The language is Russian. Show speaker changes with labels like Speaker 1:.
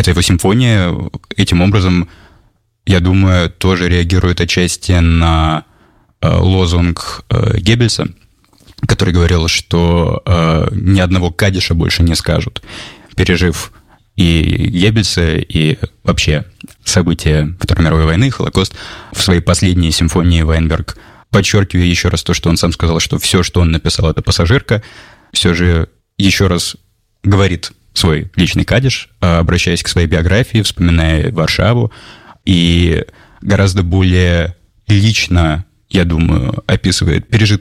Speaker 1: эта его симфония этим образом, я думаю, тоже реагирует отчасти на лозунг Геббельса, который говорил, что ни одного кадиша больше не скажут, пережив и Геббельса, и вообще события Второй мировой войны, Холокост. В своей последней симфонии Вайнберг, подчеркивая еще раз то, что он сам сказал, что все, что он написал, это пассажирка, все же еще раз говорит свой личный кадиш, обращаясь к своей биографии, вспоминая Варшаву, и гораздо более лично, я думаю, описывает пережитые